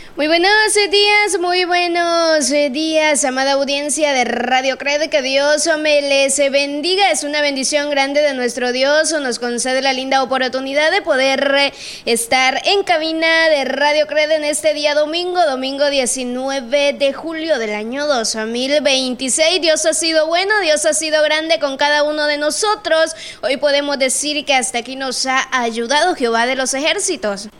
Muy buenos días, amada audiencia de Radio Cred, que Dios me les bendiga. Es una bendición grande de nuestro Dios, nos concede la linda oportunidad de poder estar en cabina de Radio Cred en este día domingo 19 de julio del año 2026. Dios ha sido bueno, Dios ha sido grande con cada uno de nosotros. Hoy podemos decir que hasta aquí nos ha ayudado Jehová de los ejércitos.